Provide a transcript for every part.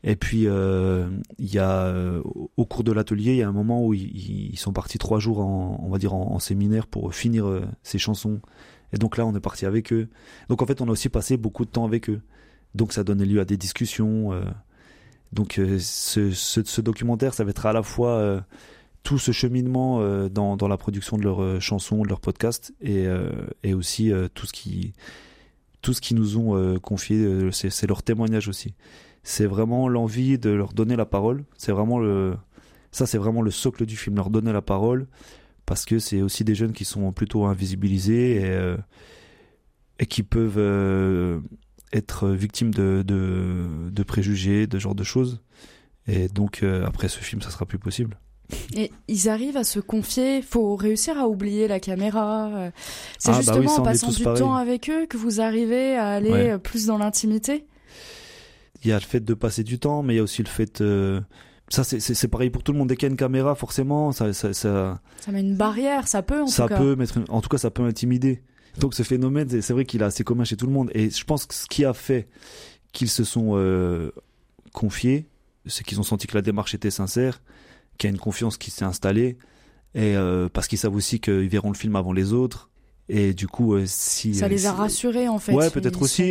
Et puis, il y a, au cours de l'atelier, il y a un moment où ils sont partis 3 jours on va dire en séminaire pour finir ces chansons. Et donc là, on est parti avec eux. Donc en fait, on a aussi passé beaucoup de temps avec eux. Donc ça donnait lieu à des discussions. Donc ce documentaire, ça va être à la fois tout ce cheminement dans la production de leurs chansons, de leurs podcasts, et aussi tout ce qu'ils nous ont confié, c'est leur témoignage aussi. C'est vraiment l'envie de leur donner la parole. C'est vraiment le socle du film, leur donner la parole, parce que c'est aussi des jeunes qui sont plutôt invisibilisés et qui peuvent être victimes de préjugés, de ce genre de choses. Et donc après ce film, ça sera plus possible. Et ils arrivent à se confier, faut réussir à oublier la caméra. C'est justement en passant du temps avec eux que vous arrivez à aller plus dans l'intimité. Il y a le fait de passer du temps, mais il y a aussi le fait... ça, c'est pareil pour tout le monde. Dès qu'il y a une caméra, forcément, ça met une barrière, ça peut en tout cas, ça peut intimider. Donc ce phénomène, c'est vrai qu'il est assez commun chez tout le monde. Et je pense que ce qui a fait qu'ils se sont confiés, c'est qu'ils ont senti que la démarche était sincère, qu'il y a une confiance qui s'est installée, et parce qu'ils savent aussi qu'ils verront le film avant les autres. Et du coup, ça les a rassurés, en fait. Ouais, peut-être aussi.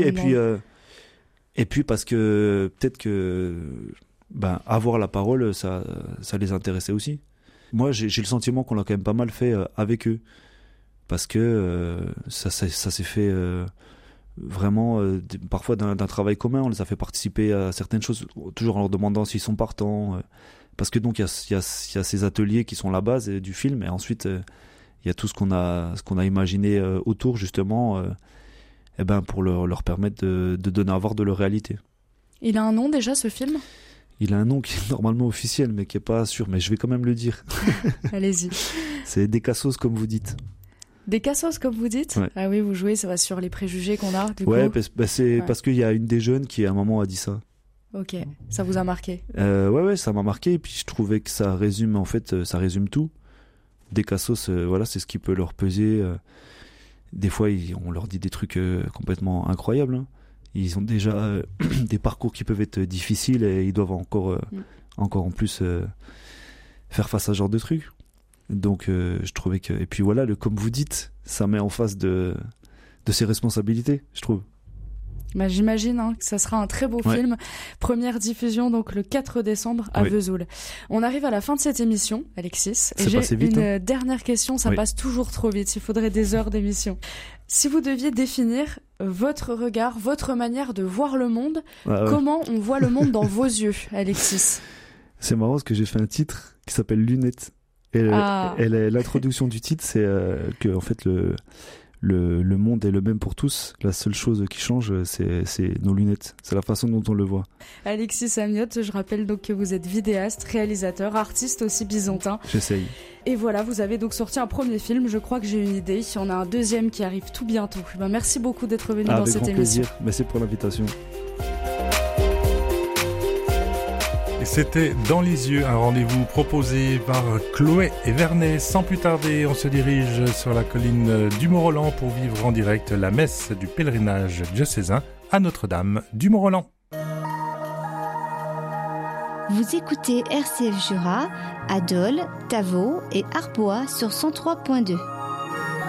Et puis parce que peut-être que avoir la parole, ça les intéressait aussi. Moi, j'ai le sentiment qu'on l'a quand même pas mal fait avec eux, parce que ça s'est fait vraiment parfois d'un travail commun. On les a fait participer à certaines choses, toujours en leur demandant s'ils sont partants, parce que donc il y a ces ateliers qui sont la base du film, et ensuite il y a tout ce qu'on a imaginé autour, justement, pour leur permettre de donner à voir de leur réalité. Il a un nom déjà, ce film ? Il a un nom qui est normalement officiel, mais qui n'est pas sûr, mais je vais quand même le dire. Allez-y. C'est Des Cassos, comme vous dites. Des Cassos, comme vous dites ? Ouais. Ah oui, vous jouez, ça va sur les préjugés qu'on a, du coup. C'est parce qu'il y a une des jeunes qui, à un moment, a dit ça. Ok, ça vous a marqué ? Ouais, ça m'a marqué, et puis je trouvais que ça résume tout. Des Cassos, c'est ce qui peut leur peser. Des fois, on leur dit des trucs complètement incroyables, hein. Ils ont déjà des parcours qui peuvent être difficiles, et ils doivent encore en plus faire face à ce genre de trucs. Donc je trouvais que... Et puis voilà, comme vous dites, ça met en face de ses responsabilités, je trouve. J'imagine que ça sera un très beau film. Première diffusion donc le 4 décembre à Vesoul. On arrive à la fin de cette émission, Alexis. Et j'ai une dernière question, ça passe toujours trop vite, il faudrait des heures d'émission. Si vous deviez définir votre regard, votre manière de voir le monde, comment on voit le monde dans vos yeux, Alexis ? C'est marrant parce que j'ai fait un titre qui s'appelle Lunettes. Et l'introduction du titre, c'est que en fait le monde est le même pour tous. La seule chose qui change, c'est nos lunettes. C'est la façon dont on le voit. Alexis Amiotte, je rappelle donc que vous êtes vidéaste, réalisateur, artiste aussi byzantin. J'essaye. Et voilà, vous avez donc sorti un premier film. Je crois que j'ai une idée. Il y en a un deuxième qui arrive tout bientôt. Merci beaucoup d'être venu dans cette émission. Avec grand plaisir. Merci pour l'invitation. C'était Dans les yeux, un rendez-vous proposé par Chloé et Vernet. Sans plus tarder, on se dirige sur la colline du Mont-Roland pour vivre en direct la messe du pèlerinage diocésain à Notre-Dame du Mont-Roland. Vous écoutez RCF Jura à Dole, Tavaux et Arbois sur 103.2.